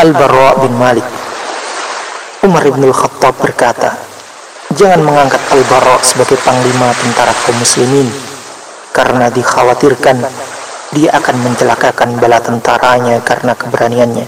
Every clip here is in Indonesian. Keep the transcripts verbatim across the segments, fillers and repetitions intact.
Al-Bara bin Malik. Umar bin Khattab berkata, jangan mengangkat Al-Bara sebagai panglima tentara kaum muslimin, karena dikhawatirkan dia akan mencelakakan bala tentaranya karena keberaniannya.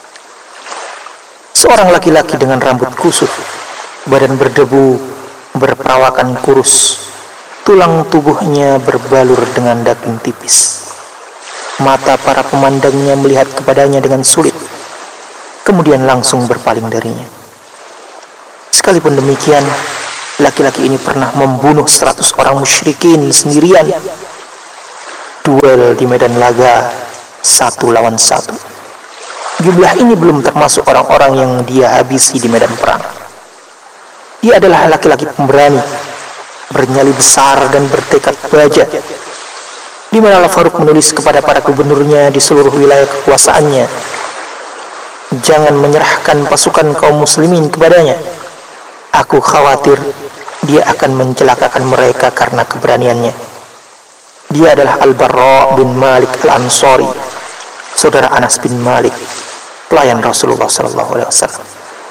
Seorang laki-laki dengan rambut kusut, badan berdebu, berperawakan kurus, tulang tubuhnya berbalur dengan daging tipis. Mata para pemandangnya melihat kepadanya dengan sulit, kemudian langsung berpaling darinya. Sekalipun demikian, laki-laki ini pernah membunuh seratus orang musyrikin sendirian. Duel di medan laga satu lawan satu. Jumlah ini belum termasuk orang-orang yang dia habisi di medan perang. Dia adalah laki-laki pemberani, bernyali besar dan bertekad baja. Di mana Al-Faruq menulis kepada para gubernurnya di seluruh wilayah kekuasaannya, jangan menyerahkan pasukan kaum muslimin kepadanya. Aku khawatir dia akan mencelakakan mereka karena keberaniannya. Dia adalah Al-Bara bin Malik Al-Ansari, saudara Anas bin Malik, pelayan Rasulullah sallallahu alaihi wasallam.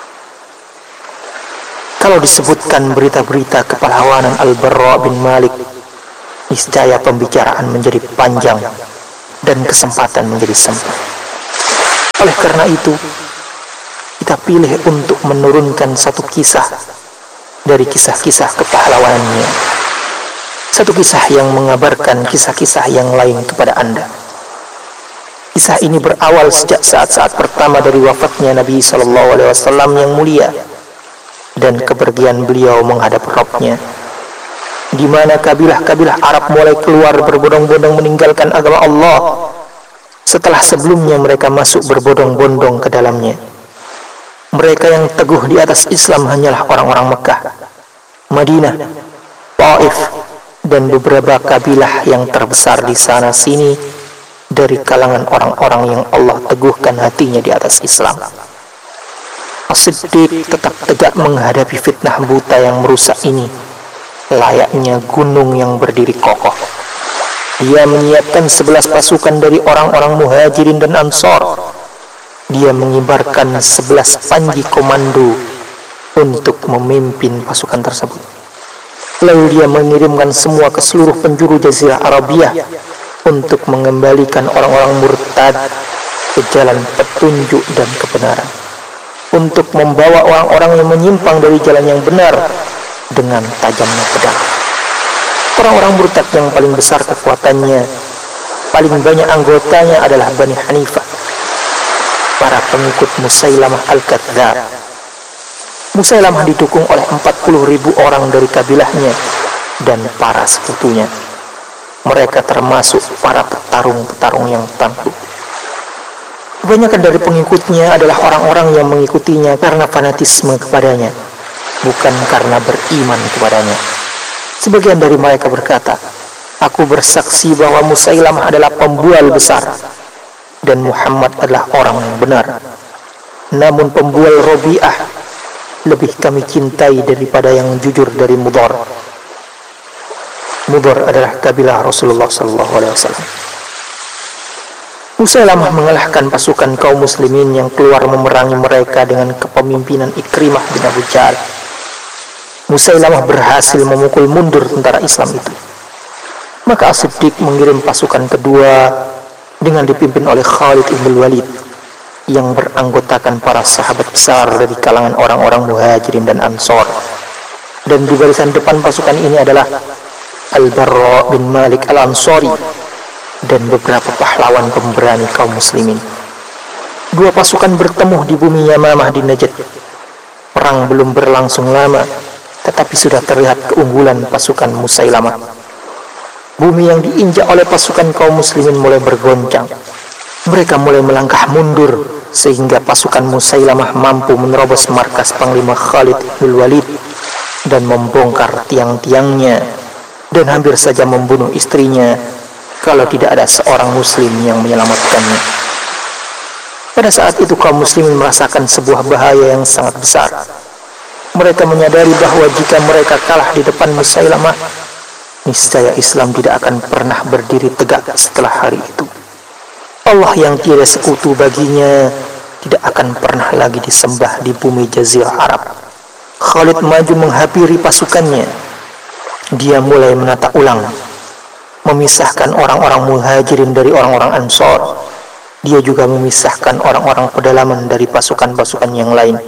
Kalau disebutkan berita-berita kepahlawanan Al-Bara bin Malik, niscaya pembicaraan menjadi panjang dan kesempatan menjadi sempit. Oleh karena itu, kita pilih untuk menurunkan satu kisah dari kisah-kisah kepahlawanannya. Satu kisah yang mengabarkan kisah-kisah yang lain kepada Anda. Kisah ini berawal sejak saat-saat pertama dari wafatnya Nabi sallallahu alaihi wasallam yang mulia dan kepergian beliau menghadap Rabb-Nya, di mana kabilah-kabilah Arab mulai keluar berbondong-bondong meninggalkan agama Allah setelah sebelumnya mereka masuk berbondong-bondong ke dalamnya. Mereka yang teguh di atas Islam hanyalah orang-orang Mekah, Madinah, Taif, dan beberapa kabilah yang terbesar di sana sini dari kalangan orang-orang yang Allah teguhkan hatinya di atas Islam. As-Siddiq tetap tegak menghadapi fitnah buta yang merusak ini, layaknya gunung yang berdiri kokoh. Dia menyiapkan sebelas pasukan dari orang-orang Muhajirin dan Ansor. Dia mengibarkan sebelas panji komando untuk memimpin pasukan tersebut. Lalu dia mengirimkan semua ke seluruh penjuru Jazirah Arabia untuk mengembalikan orang-orang murtad ke jalan petunjuk dan kebenaran, untuk membawa orang-orang yang menyimpang dari jalan yang benar dengan tajamnya pedang. Orang-orang murtad yang paling besar kekuatannya, paling banyak anggotanya adalah Bani Hanifah, para pengikut Musailamah Al-Kadzdzab. Musailamah didukung oleh empat puluh ribu orang dari kabilahnya dan para sekutunya. Mereka termasuk para petarung-petarung yang tangguh. Kebanyakan dari pengikutnya adalah orang-orang yang mengikutinya karena fanatisme kepadanya, bukan karena beriman kepadanya. Sebagian dari mereka berkata, aku bersaksi bahwa Musailamah adalah pembual besar dan Muhammad adalah orang yang benar. Namun pembual Rabi'ah lebih kami cintai daripada yang jujur dari Mudhar. Mudhar adalah kabilah Rasulullah sallallahu alaihi wasallam. Musailamah mengalahkan pasukan kaum muslimin yang keluar memerangi mereka dengan kepemimpinan Ikrimah bin Abu Jahal. Musailamah berhasil memukul mundur tentara Islam itu. Maka As-Siddiq mengirim pasukan kedua dengan dipimpin oleh Khalid ibn Walid yang beranggotakan para sahabat besar dari kalangan orang-orang Muhajirin dan Ansor. Dan di barisan depan pasukan ini adalah Al-Bara bin Malik Al-Ansari dan beberapa pahlawan pemberani kaum muslimin. Dua pasukan bertemu di bumi Yamamah di Najd. Perang belum berlangsung lama, tetapi sudah terlihat keunggulan pasukan Musailamah. Bumi yang diinjak oleh pasukan kaum muslimin mulai bergoncang. Mereka mulai melangkah mundur sehingga pasukan Musailamah mampu menerobos markas Panglima Khalid bin Walid dan membongkar tiang-tiangnya dan hampir saja membunuh istrinya kalau tidak ada seorang muslim yang menyelamatkannya. Pada saat itu kaum muslimin merasakan sebuah bahaya yang sangat besar. Mereka menyadari bahwa jika mereka kalah di depan Musailamah, niscaya Islam tidak akan pernah berdiri tegak setelah hari itu. Allah yang tiada sekutu baginya tidak akan pernah lagi disembah di bumi Jazirah Arab. Khalid maju menghampiri pasukannya. Dia mulai menata ulang, memisahkan orang-orang Muhajirin dari orang-orang Ansor. Dia juga memisahkan orang-orang pedalaman dari pasukan-pasukan yang lain.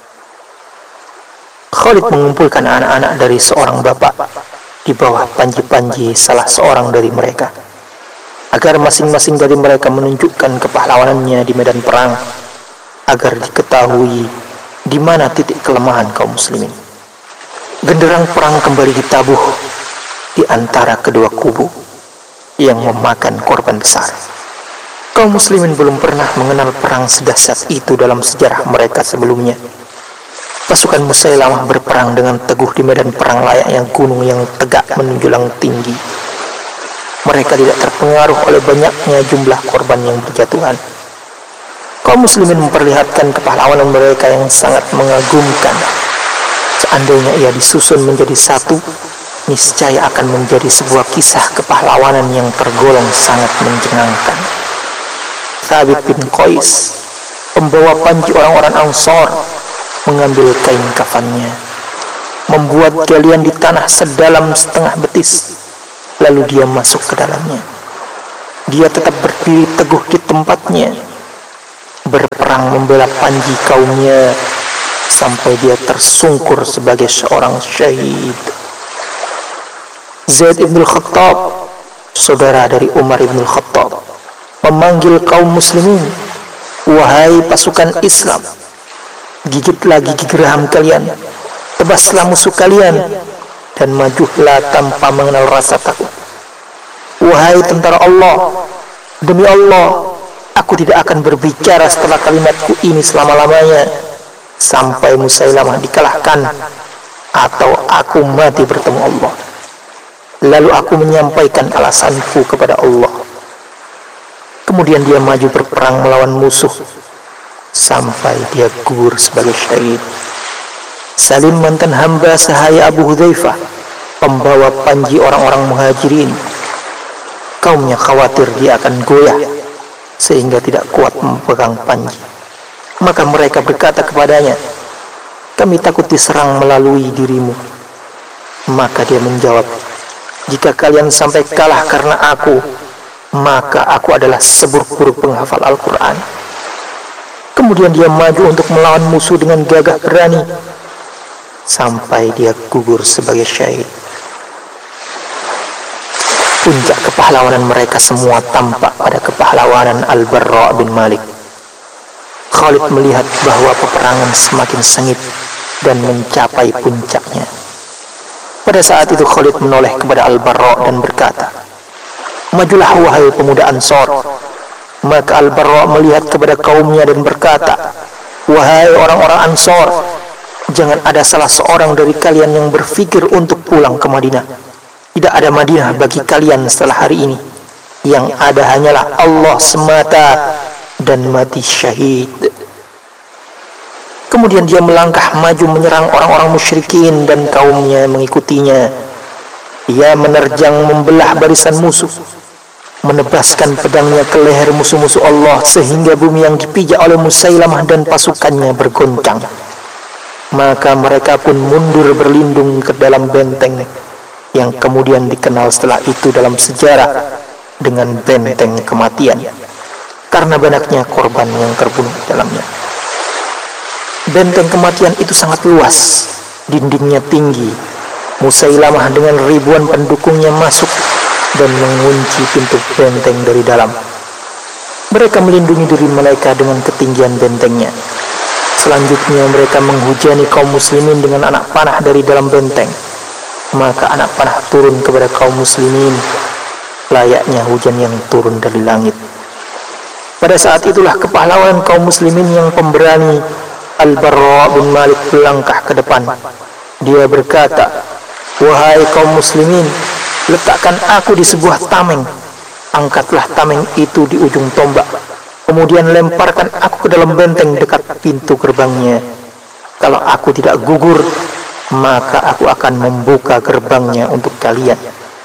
Khalid mengumpulkan anak-anak dari seorang bapak di bawah panji-panji salah seorang dari mereka, agar masing-masing dari mereka menunjukkan kepahlawanannya di medan perang, agar diketahui di mana titik kelemahan kaum muslimin. Genderang perang kembali ditabuh di antara kedua kubu yang memakan korban besar. Kaum muslimin belum pernah mengenal perang sedahsyat itu dalam sejarah mereka sebelumnya. Pasukan Musailamah berperang dengan teguh di medan perang layaknya gunung yang tegak menjulang tinggi. Mereka tidak terpengaruh oleh banyaknya jumlah korban yang berjatuhan. Kaum muslimin memperlihatkan kepahlawanan mereka yang sangat mengagumkan. Seandainya ia disusun menjadi satu, niscaya akan menjadi sebuah kisah kepahlawanan yang tergolong sangat menjengangkan. Thabit bin Qais, pembawa panji orang-orang Ansor, mengambil kain kafannya, membuat galian di tanah sedalam setengah betis, lalu dia masuk ke dalamnya. Dia tetap berdiri teguh di tempatnya, berperang membela panji kaumnya sampai dia tersungkur sebagai seorang syahid. Zaid ibn Khattab, saudara dari Umar ibn Khattab, memanggil kaum muslimin, "Wahai pasukan Islam, gigitlah gigi geraham kalian, tebaslah musuh kalian, dan majulah tanpa mengenal rasa takut. Wahai tentara Allah, demi Allah, aku tidak akan berbicara setelah kalimatku ini selama-lamanya, sampai Musailamah dikalahkan, atau aku mati bertemu Allah. Lalu aku menyampaikan alasanku kepada Allah." Kemudian dia maju berperang melawan musuh, sampai dia gugur sebagai syahid. Salim mantan hamba sahaya Abu Hudzaifah, pembawa panji orang-orang Muhajirin. Kaumnya khawatir dia akan goyah sehingga tidak kuat memegang panji. Maka mereka berkata kepadanya, "Kami takut diserang melalui dirimu." Maka dia menjawab, "Jika kalian sampai kalah karena aku, maka aku adalah seburuk-buruk penghafal Al-Quran." Kemudian dia maju untuk melawan musuh dengan gagah berani, sampai dia gugur sebagai syahid. Puncak kepahlawanan mereka semua tampak pada kepahlawanan Al-Barra bin Malik. Khalid melihat bahwa peperangan semakin sengit dan mencapai puncaknya. Pada saat itu Khalid menoleh kepada Al-Barra dan berkata, "Majulah wahai pemuda Ansor." Maka Al-Barra melihat kepada kaumnya dan berkata, "Wahai orang-orang Ansor, jangan ada salah seorang dari kalian yang berpikir untuk pulang ke Madinah. Tidak ada Madinah bagi kalian setelah hari ini. Yang ada hanyalah Allah semata dan mati syahid." Kemudian dia melangkah maju menyerang orang-orang musyrikin dan kaumnya mengikutinya. Ia menerjang membelah barisan musuh, menebaskan pedangnya ke leher musuh-musuh Allah sehingga bumi yang dipijak oleh Musailamah dan pasukannya bergoncang. Maka mereka pun mundur berlindung ke dalam benteng yang kemudian dikenal setelah itu dalam sejarah dengan benteng kematian, karena banyaknya korban yang terbunuh di dalamnya. Benteng kematian itu sangat luas, dindingnya tinggi. Musailamah dengan ribuan pendukungnya masuk dan mengunci pintu benteng dari dalam. Mereka melindungi diri mereka dengan ketinggian bentengnya. Selanjutnya mereka menghujani kaum muslimin dengan anak panah dari dalam benteng. Maka anak panah turun kepada kaum muslimin layaknya hujan yang turun dari langit. Pada saat itulah kepahlawanan kaum muslimin yang pemberani, Al-Barra bin Malik melangkah ke depan. Dia berkata, "Wahai kaum muslimin, letakkan aku di sebuah tameng. Angkatlah tameng itu di ujung tombak. Kemudian lemparkan aku ke dalam benteng dekat pintu gerbangnya. Kalau aku tidak gugur, maka aku akan membuka gerbangnya untuk kalian."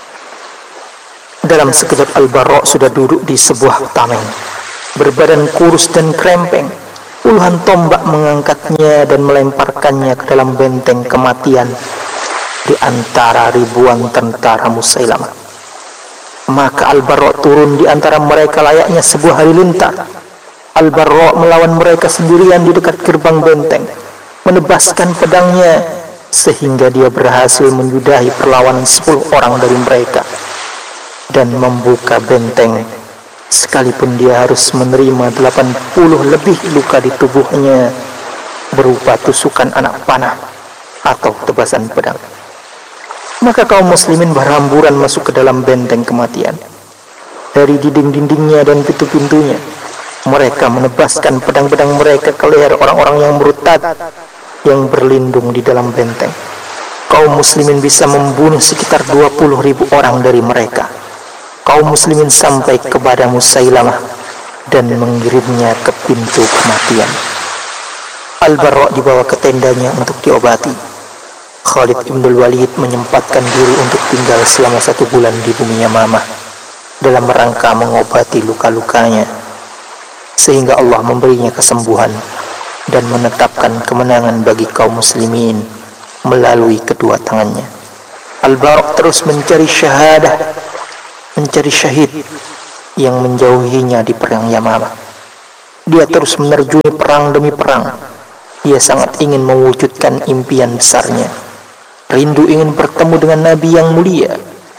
Dalam sekejap Al-Barra sudah duduk di sebuah tameng, berbadan kurus dan krempeng. Puluhan tombak mengangkatnya dan melemparkannya ke dalam benteng kematian di antara ribuan tentara Musailamah. Maka Al-Barra turun di antara mereka layaknya sebuah halilintar. Al-Barra melawan mereka sendirian di dekat gerbang benteng, menebaskan pedangnya sehingga dia berhasil menyudahi perlawanan sepuluh orang dari mereka dan membuka benteng, sekalipun dia harus menerima delapan puluh lebih luka di tubuhnya berupa tusukan anak panah atau tebasan pedang. Maka kaum muslimin berhamburan masuk ke dalam benteng kematian. Dari dinding-dindingnya dan pintu-pintunya, mereka menebaskan pedang-pedang mereka ke leher orang-orang yang murtad yang berlindung di dalam benteng. Kaum muslimin bisa membunuh sekitar dua puluh ribu orang dari mereka. Kaum muslimin sampai kepada Musailamah dan mengirimnya ke pintu kematian. Al-Barra dibawa ke tendanya untuk diobati. Khalid ibn Walid menyempatkan diri untuk tinggal selama satu bulan di bumi Yamamah dalam rangka mengobati luka-lukanya, sehingga Allah memberinya kesembuhan dan menetapkan kemenangan bagi kaum muslimin melalui kedua tangannya. Al-Barra terus mencari syahadah, mencari syahid yang menjauhinya di perang Yamamah. Dia terus menerjuni perang demi perang. Dia sangat ingin mewujudkan impian besarnya, rindu ingin bertemu dengan Nabi yang mulia.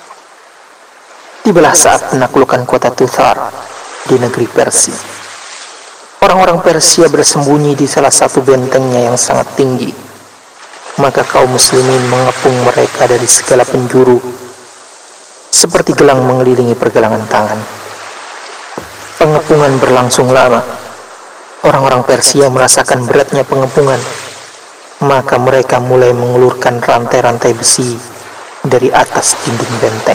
Tibalah saat penaklukan kota Tuthar di negeri Persia. Orang-orang Persia bersembunyi di salah satu bentengnya yang sangat tinggi. Maka kaum muslimin mengepung mereka dari segala penjuru, seperti gelang mengelilingi pergelangan tangan. Pengepungan berlangsung lama. Orang-orang Persia merasakan beratnya pengepungan. Maka mereka mulai mengulurkan rantai-rantai besi dari atas dinding benteng.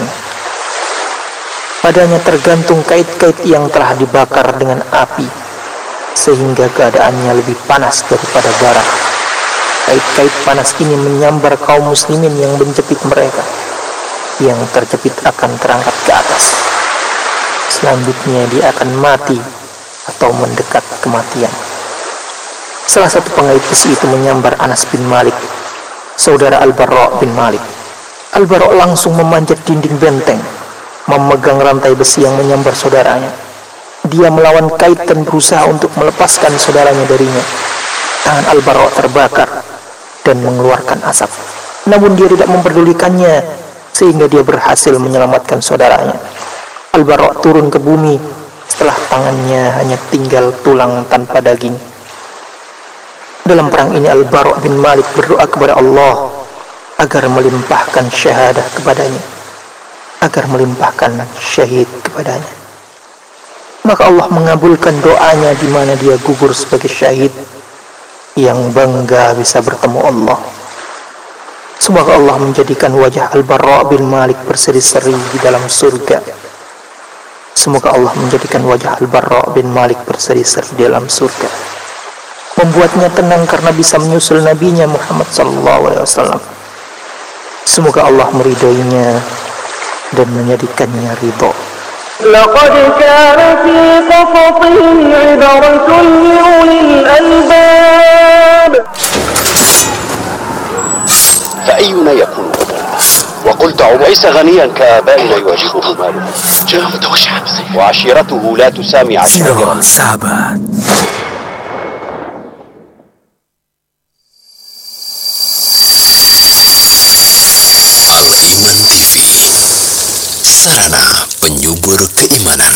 Padanya tergantung kait-kait yang telah dibakar dengan api, sehingga keadaannya lebih panas daripada bara. Kait-kait panas ini menyambar kaum muslimin yang menjepit mereka. Yang terjepit akan terangkat ke atas. Selanjutnya dia akan mati atau mendekat kematian. Salah satu pengait besi itu menyambar Anas bin Malik, saudara Al-Barra bin Malik. Al-Barra langsung memanjat dinding benteng, memegang rantai besi yang menyambar saudaranya. Dia melawan kait dan berusaha untuk melepaskan saudaranya darinya. Tangan Al-Barra terbakar dan mengeluarkan asap. Namun dia tidak memperdulikannya, sehingga dia berhasil menyelamatkan saudaranya. Al-Barra turun ke bumi setelah tangannya hanya tinggal tulang tanpa daging. Dalam perang ini Al-Barra bin Malik berdoa kepada Allah agar melimpahkan syahadah kepadanya, agar melimpahkan syahid kepadanya. Maka Allah mengabulkan doanya di mana dia gugur sebagai syahid yang bangga bisa bertemu Allah. Semoga Allah menjadikan wajah Al-Barra bin Malik berseri-seri di dalam surga. Semoga Allah menjadikan wajah Al-Barra bin Malik berseri-seri di dalam surga, membuatnya tenang karena bisa menyusul nabinya Muhammad sallallahu alaihi wasallam. Semoga Allah meridhoinya dan menjadikannya ridho. لقد كان في قصصهم عبرة لأولي الألباب فأينا يكون بدلا وقلت ليس غنيا كآبائنا يعجبه ماله وعشيرته لا تسامع Sirah Sahabat. Al-Iman T V, sarana penyubur keimanan.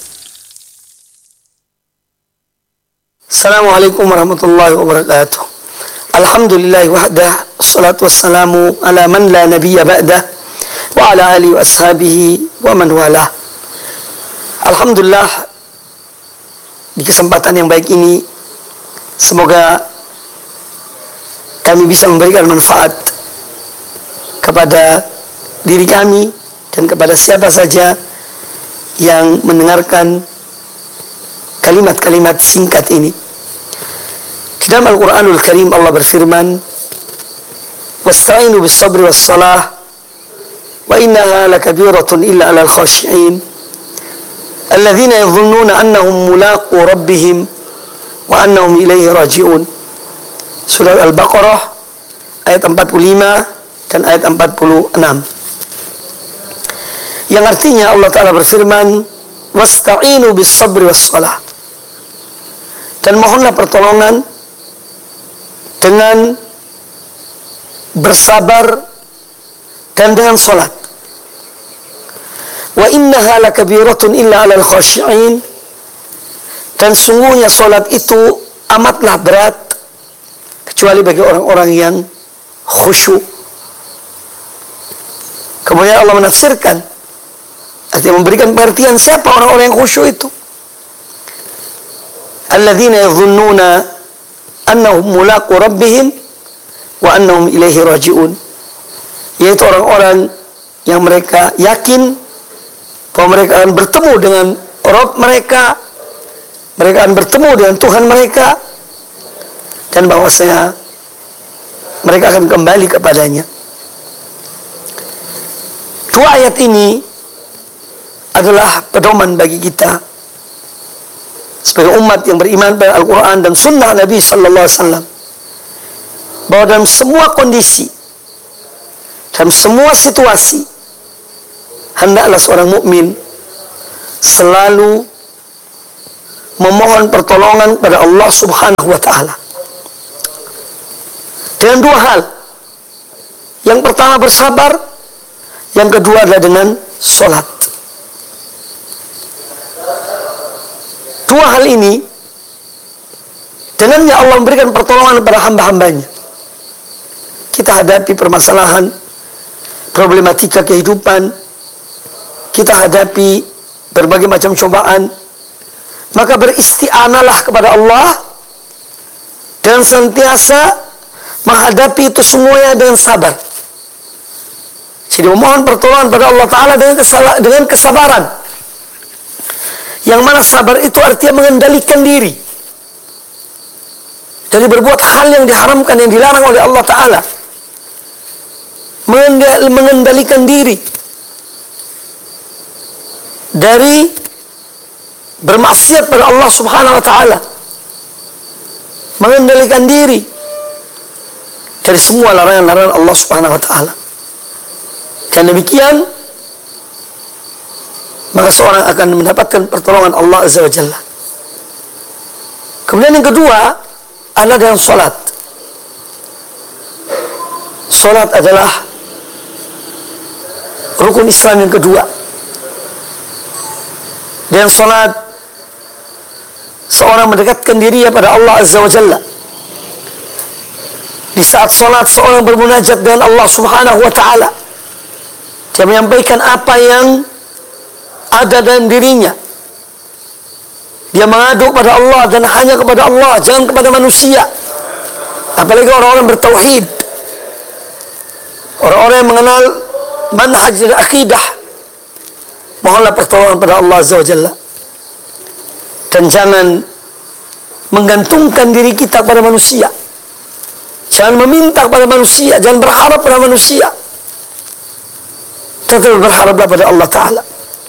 Assalamualaikum warahmatullahi wabarakatuh. Alhamdulillahi wahdah, assalatu wassalamu ala man la nabiyya ba'dah wa ala alihi wa ashabihi wa man walah. Alhamdulillah, di kesempatan yang baik ini semoga kami bisa memberikan manfaat kepada diri kami dan kepada siapa saja yang mendengarkan kalimat-kalimat singkat ini. Di dalam Al-Quranul Karim Allah berfirman, "Wasta'inu bis-sabri was-salah wa innaha lakabiratun illa 'alal khashi'in alladzina yadhunnuna annahum mulaqu rabbihim wa annahum ilaihi raji'un. Surah Al-Baqarah ayat empat puluh lima dan ayat empat puluh enam. Yang artinya Allah Ta'ala berfirman, wasta'inu bis sabri was salah. Dan mohonlah pertolongan dengan bersabar dan dengan salat. Wa innaha lakabiratun illa 'alal khashi'in. Dan sungguhnya salat itu amatlah berat kecuali bagi orang-orang yang khusyuk. Kemudian Allah menafsirkan, artinya memberikan pengertian siapa orang-orang yang khusyuk itu. Alladzina yadhunnuna annahum mulaqu rabbihim wa annahum ilaihi raji'un. Yaitu orang-orang yang mereka yakin bahwa mereka akan bertemu dengan Rabb mereka, mereka akan bertemu dengan Tuhan mereka, dan bahwasanya mereka akan kembali kepadanya. Dua ayat ini adalah pedoman bagi kita sebagai umat yang beriman pada Al-Quran dan Sunnah Nabi Sallallahu Alaihi Wasallam, bahwa dalam semua kondisi, dalam semua situasi, hendaklah seorang mukmin selalu memohon pertolongan pada Allah Subhanahu wa Ta'ala dengan dua hal. Yang pertama bersabar, yang kedua adalah dengan sholat. Dua hal ini dengannya Allah memberikan pertolongan kepada hamba-hambanya. Kita hadapi permasalahan, problematika kehidupan, kita hadapi berbagai macam cobaan, maka beristi'analah kepada Allah dan senantiasa menghadapi itu semuanya dengan sabar. Jadi memohon pertolongan pada Allah Ta'ala dengan, dengan kesabaran. Yang mana sabar itu artinya mengendalikan diri dari berbuat hal yang diharamkan, yang dilarang oleh Allah Ta'ala. Mengendalikan diri dari bermaksiat pada Allah Subhanahu wa Ta'ala. Mengendalikan diri dari semua larangan-larangan Allah Subhanahu wa Ta'ala. Dan demikian, maka seorang akan mendapatkan pertolongan Allah Azza wa Jalla. Kemudian yang kedua adalah dengan salat. Salat adalah rukun Islam yang kedua. Dan salat, seorang mendekatkan dirinya pada Allah Azza wa Jalla. Di saat salat, seorang bermunajat dengan Allah Subhanahu wa Ta'ala. Dia menyampaikan apa yang ada dalam dirinya. Dia mengadu kepada Allah dan hanya kepada Allah, jangan kepada manusia. Apalagi orang-orang bertauhid, orang-orang yang mengenal manhaj dan akidah. Mohonlah pertolongan pada Allah Azza wa Jalla. Dan jangan menggantungkan diri kita pada manusia. Jangan meminta kepada manusia, jangan berharap pada manusia. Tetap berharaplah pada Allah Ta'ala.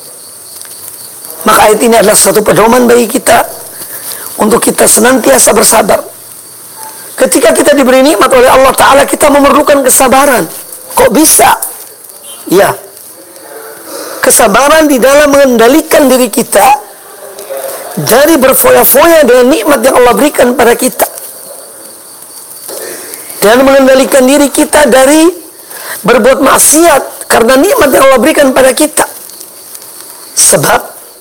Maka ayat ini adalah suatu pedoman bagi kita untuk kita senantiasa bersabar. Ketika kita diberi nikmat oleh Allah Ta'ala, kita memerlukan kesabaran. Kok bisa? Ya, kesabaran di dalam mengendalikan diri kita dari berfoya-foya dengan nikmat yang Allah berikan pada kita, dan mengendalikan diri kita dari berbuat maksiat karena nikmat yang Allah berikan pada kita. Sebab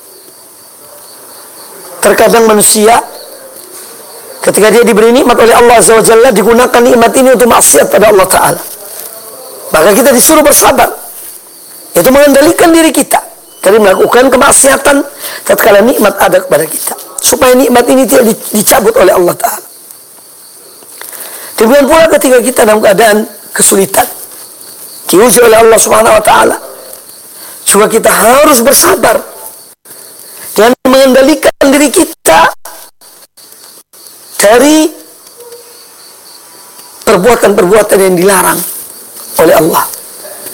terkadang manusia ketika dia diberi nikmat oleh Allah Azza wa Jalla, digunakan nikmat ini untuk maksiat pada Allah Ta'ala. Maka kita disuruh bersabar, yaitu mengendalikan diri kita dari melakukan kemaksiatan tatkala nikmat ada kepada kita, supaya nikmat ini tidak dicabut oleh Allah Ta'ala. Demikian pula ketika kita dalam keadaan kesulitan, diuji oleh Allah Subhanahu wa Ta'ala, juga kita harus bersabar dan mengendalikan diri kita dari perbuatan-perbuatan yang dilarang oleh Allah.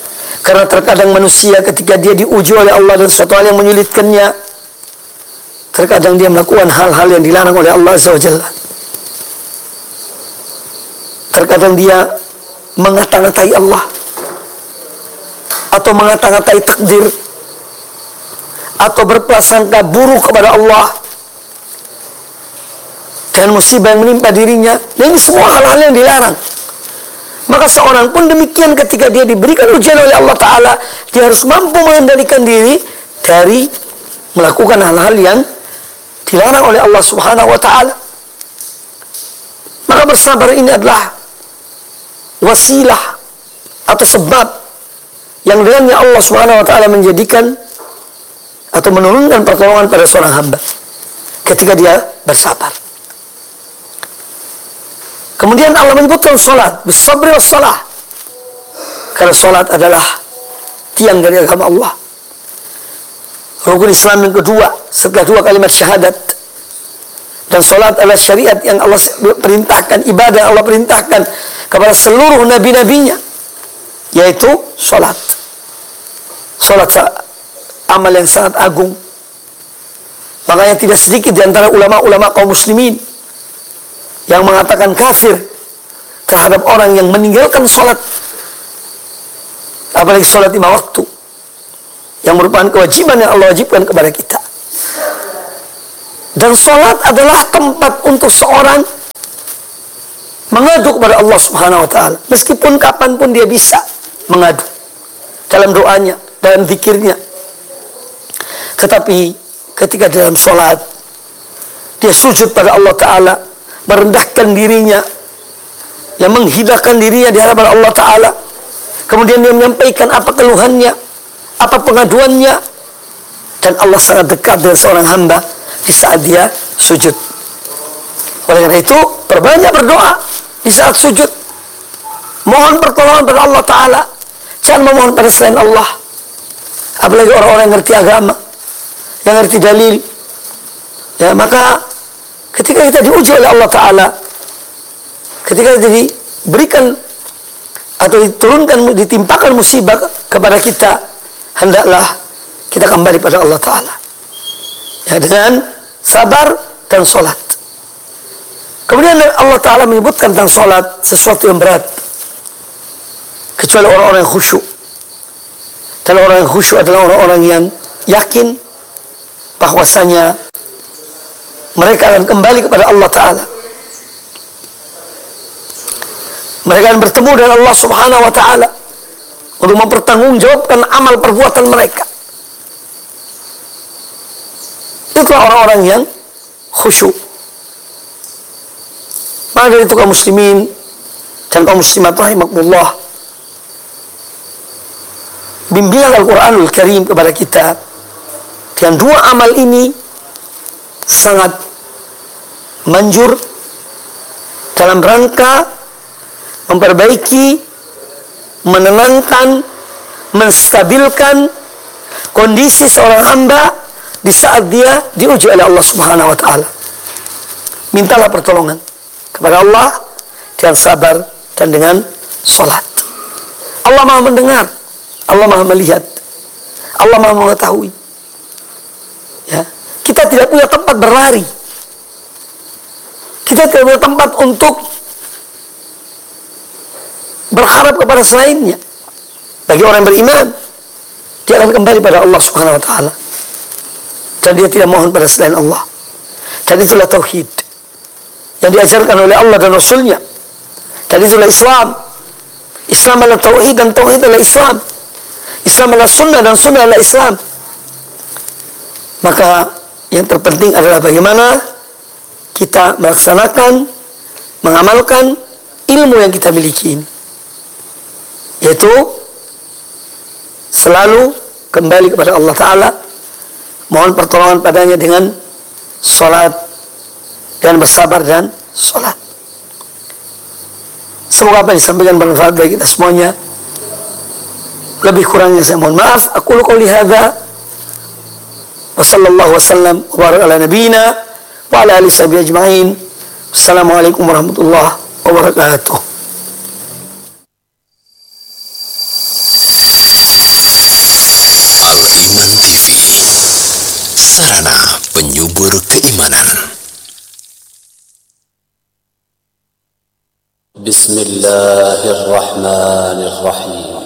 Karena terkadang manusia ketika dia diuji oleh Allah dan suatu hal yang menyulitkannya, Terkadang dia melakukan hal-hal yang dilarang oleh Allah Azza wa Jalla. Terkadang dia mengata-ngatai Allah, atau mengata-ngatai takdir, atau berprasangka buruk kepada Allah, dan musibah yang menimpa dirinya. Dan ini semua hal-hal yang dilarang. Maka seorang pun demikian, ketika dia diberikan ujian oleh Allah Ta'ala, dia harus mampu mengendalikan diri dari melakukan hal-hal yang dilarang oleh Allah Subhanahu wa Ta'ala. Maka bersabar ini adalah wasilah atau sebab yang dengannya Allah Subhanahu wa Ta'ala menjadikan atau menurunkan pertolongan pada seorang hamba ketika dia bersabar. Kemudian Allah menyebutkan salat, bisabri wassalah, karena salat adalah tiang dari agama Allah, rukun Islam yang kedua setelah dua kalimat syahadat. Dan salat adalah syariat yang Allah perintahkan, ibadah yang Allah perintahkan kepada seluruh nabi-nabinya, yaitu salat. Salat amal yang sangat agung. Makanya tidak sedikit di antara ulama-ulama kaum muslimin yang mengatakan kafir terhadap orang yang meninggalkan salat, apalagi salat lima waktu, yang merupakan kewajiban yang Allah wajibkan kepada kita. Dan salat adalah tempat untuk seorang mengadu kepada Allah Subhanahu wa Ta'ala, meskipun kapanpun dia bisa mengadu, dalam doanya, dalam zikirnya. Tetapi ketika dalam salat dia sujud pada Allah Ta'ala, merendahkan dirinya, yang menghidangkan dirinya di hadapan Allah Ta'ala, kemudian dia menyampaikan apa keluhannya, apa pengaduannya, dan Allah sangat dekat dengan seorang hamba di saat dia sujud. Oleh karena itu, perbanyak berdoa di saat sujud. Mohon pertolongan pada Allah Ta'ala, jangan memohon pada selain Allah. Apalagi orang-orang yang ngerti agama, yang ngerti dalil. Ya, maka ketika kita diuji oleh Allah Ta'ala, ketika kita diberikan atau diturunkan, ditimpakan musibah kepada kita, hendaklah kita kembali pada Allah Ta'ala, ya, dengan sabar dan sholat. Kemudian Allah Ta'ala menyebutkan tentang sholat sesuatu yang berat, kecuali orang-orang yang khusyuk. Dan orang yang khusyuk adalah orang-orang yang yakin bahwasanya mereka akan kembali kepada Allah Ta'ala. Mereka akan bertemu dengan Allah Subhanahu wa Ta'ala untuk mempertanggungjawabkan amal perbuatan mereka. Itulah orang-orang yang khusyuk. Maka dari itu kaum muslimin dan kaum muslimat rahimakumullah, bimbingan Al-Quranul Karim kepada kita dengan dua amal ini sangat manjur dalam rangka memperbaiki, menenangkan, menstabilkan kondisi seorang hamba di saat dia diuji oleh Allah Subhanahu wa Ta'ala. Mintalah pertolongan kepada Allah dengan sabar dan dengan salat. Allah Maha mendengar, Allah Maha melihat, Allah Maha mengetahui. Ya, kita tidak punya tempat berlari, kita tidak punya tempat untuk berharap kepada selainnya. Bagi orang yang beriman, dia akan kembali pada Allah Subhanahu wa Ta'ala, dan dia tidak mohon pada selain Allah. Dan itulah tauhid yang diajarkan oleh Allah dan Rasulnya. Dan itulah Islam. Islam adalah tauhid, dan tauhid adalah Islam. Islam adalah sunnah, dan sunnah adalah Islam. Maka yang terpenting adalah bagaimana kita melaksanakan, mengamalkan ilmu yang kita miliki ini, yaitu selalu kembali kepada Allah Ta'ala, mohon pertolongan padanya dengan salat dan bersabar dan salat. Semoga apa yang disampaikan bermanfaat bagi kita semuanya. Lebih kurangnya saya mohon maaf. Aku qouli hadza wa sallallahu wasallam wa baraka ala nabiyyina wa ala alihi washabihi ajma'in. Wassalamualaikum warahmatullahi wabarakatuh. Al-Iman T V, sarana penyubur keimanan. Bismillahirrahmanirrahim.